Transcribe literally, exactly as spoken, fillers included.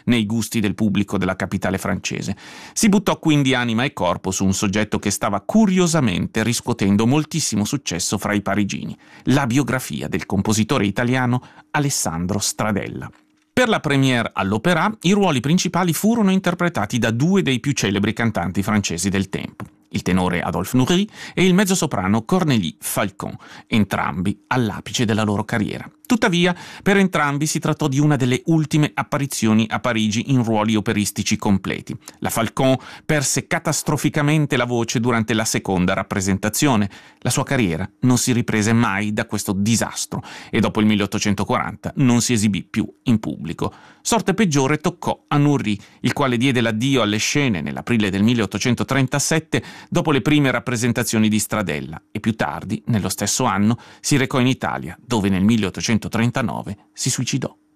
nei gusti del pubblico della capitale francese. Si buttò quindi anima e corpo su un soggetto che stava curiosamente riscuotendo moltissimo successo fra i parigini: la biografia del compositore italiano Alessandro Stradella. Per la première all'Opéra, i ruoli principali furono interpretati da due dei più celebri cantanti francesi del tempo, il tenore Adolphe Nourrit e il mezzosoprano Cornélie Falcon, entrambi all'apice della loro carriera. Tuttavia, per entrambi si trattò di una delle ultime apparizioni a Parigi in ruoli operistici completi. La Falcon perse catastroficamente la voce durante la seconda rappresentazione. La sua carriera non si riprese mai da questo disastro e dopo il milleottocentoquaranta non si esibì più in pubblico. Sorte peggiore toccò a Nourrit, il quale diede l'addio alle scene nell'aprile del milleottocentotrentasette dopo le prime rappresentazioni di Stradella e più tardi, nello stesso anno, si recò in Italia, dove nel milleottocentotrentanove si suicidò.